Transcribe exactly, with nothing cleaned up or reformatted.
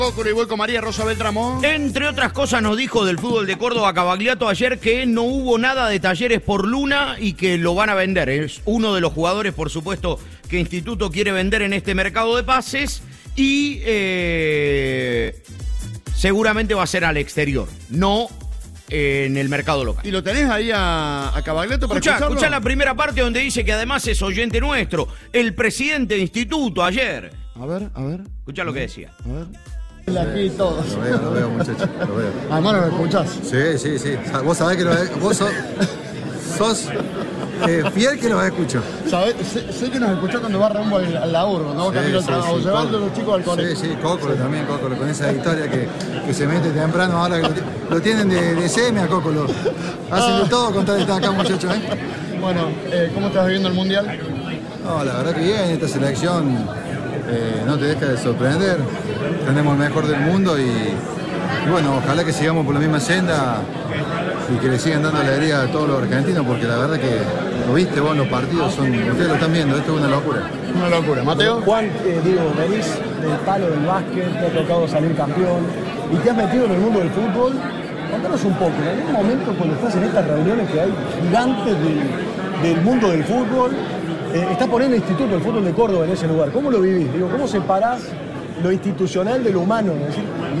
Y voy con María Rosa Beltramo. Entre otras cosas nos dijo del fútbol de Córdoba Cavagliato ayer que no hubo nada de Talleres por Luna y que lo van a vender. Es uno de los jugadores, por supuesto, que Instituto quiere vender en este mercado de pases y eh, seguramente va a ser al exterior, no en el mercado local. ¿Y lo tenés ahí a, a Cavagliato para escuchá, escucharlo? escuchá la primera parte donde dice que además es oyente nuestro, el presidente de Instituto ayer. A ver, a ver. Escuchá lo que decía. A ver. Aquí todos. Lo veo, lo veo, muchachos, lo veo. Además, ¿lo escuchás? Sí, sí, sí. Vos sabés que lo, vos sos, sos eh, fiel que los escucho. ¿Sabés? Sé, sé que nos escuchás cuando va rumbo al, al laburo, ¿no? Sí, Camino al sí, trabajo, sí, llevando a Cócolo. los chicos al colegio. Sí, sí, Cócolo también, Cócolo, con esa victoria que, que se mete temprano, ahora que lo, lo tienen de, de semi a Cócolo. Hacen de todo con tal de estar acá, muchachos, ¿eh? Bueno, eh, ¿cómo estás viviendo el Mundial? No, la verdad que bien, esta selección eh, no te deja de sorprender. Tenemos el mejor del mundo y, y bueno, ojalá que sigamos por la misma senda y que le sigan dando alegría a todos los argentinos, porque la verdad que lo viste vos en los partidos, son, ustedes lo están viendo, esto es una locura. Una locura. ¿Mateo? Juan, eh, digo, venís del palo del básquet, te ha tocado salir campeón y te has metido en el mundo del fútbol. Contanos un poco, en algún momento cuando estás en estas reuniones que hay gigantes del, del mundo del fútbol, eh, estás poniendo el Instituto del Fútbol de Córdoba en ese lugar. ¿Cómo lo vivís? Digo, ¿cómo separás lo institucional de lo humano? Es decir,